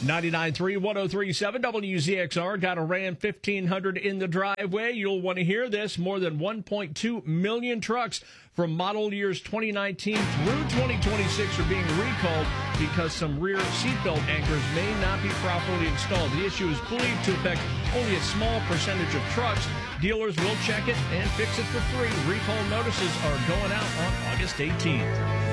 99.3, 103.7 WZXR got a Ram 1500 in the driveway. You'll want to hear this. More than 1.2 million trucks from model years 2019 through 2026 are being recalled because some rear seatbelt anchors may not be properly installed. The issue is believed to affect only a small percentage of trucks. Dealers will check it and fix it for free. Recall notices are going out on August 18th.